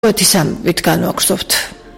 Სამებით განვაგრძობთ.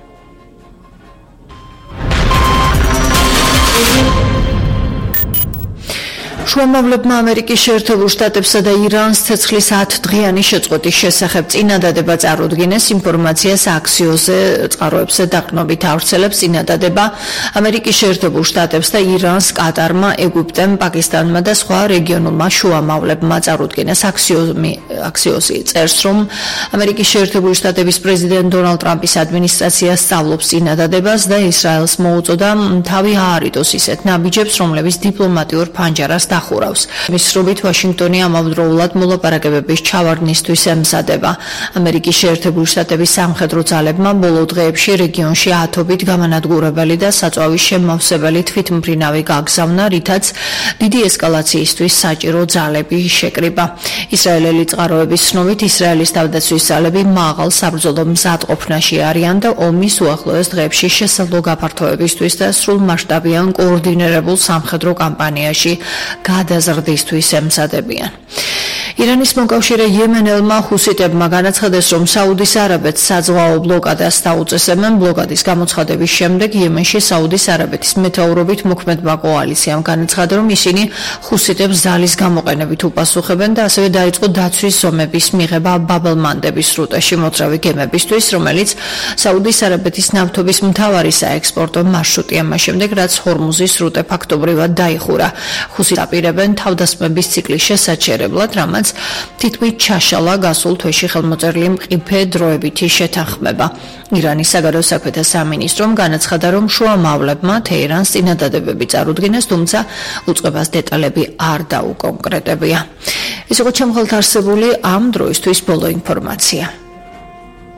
შუამავლებმა ამერიკის შეერთებულ შტატებსა და ირანს ცეცხლის 10 დღიანი შეწყვეტის შესახებ წინადადება წარუდგინეს ინფორმაციას აქსიოსზე წყაროებზე დაყრდნობით ავრცელებს წინადადება ამერიკის შეერთებულ შტატებს და ირანს კატარმა, ეგვიპტემ, პაკისტანმა და სხვა რეგიონულმა შუამავლებმა წარუდგინეს აქსიოსი წერს, რომ ამერიკის შეერთებული შტატების პრეზიდენტ დონალდ ტრამპის ადმინისტრაცია სწავლობს წინადადებას და ისრაელს მოუწოდა თავი აარიდოს ისეთ ნაბიჯებს, რომლებიც დიპლომატიურ ფანჯარას ახურავს. მის სრობით ვაშინგტონი ამავდროულად მოლაპარაკებების ჩავარდნისთვის ემზადება. ამერიკის შეერთებული შტატების სამხედრო ძალებმა ბოლო დღეებში რეგიონში ათობით გამანადგურებელი და საწვავის შემავსებელი თვითმფრინავი გაგზავნა, რითაც დიდი ესკალაციისთვის საჭირო ძალები შეკრიბა. ისრაელელი წყაროების ცნობით, ისრაელის თავდაცვის ძალები მაღალ საბრძოლო მზადყოფნაში არიან და ომის უახლოეს დღეებში შესაძლო გაფართოებისთვის და სრულმასშტაბიან კოორდინირებულ სამხედრო კამპანიაში გადაზრდისთვის ემზადებიან. ირანის მოკავშირე იემენელმა ჰუსიტებმა განაცხადეს, რომ საუდის არაბეთს საზღვაო ბლოკადას დაუწესებენ. ბლოკადის გამოცხადების შემდეგ იემენში საუდის არაბეთის მეთაურობით მოქმედმა კოალიციამ განაცხადა, რომ ისინი ჰუსიტებს ძალის გამოყენებით უპასუხებენ და ასევე დაიწყო დაცვის ზომების მიღება ბაბ-ელ-მანდების სრუტეში მოძრავი გემებისთვის, რომელიც საუდის არაბეთის ნავთობის მთავარი საექსპორტო მარშრუტია მას შემდეგ, რაც ჰორმუზის სრუტე ფაქტობრივად დაიხურა. ჰუსიტები აპირებენ თავდასხმების ციკლის შესაჩერებლად, რამაც თითქმის ჩაშალა გასულ თვეში ხელმოწერილი მყიფე დროებითი შეთანხმება. ირანის საგარეო საქმეთა სამინისტრომ განაცხადა, რომ შუამავლებმა თეირანს წინადადებები წარუდგინეს, თუმცა უწყებას დეტალები არ დაუკონკრეტებია. ეს იყო ჩემ ხელთ არსებული ამ დროისთვის ბოლო ინფორმაცია.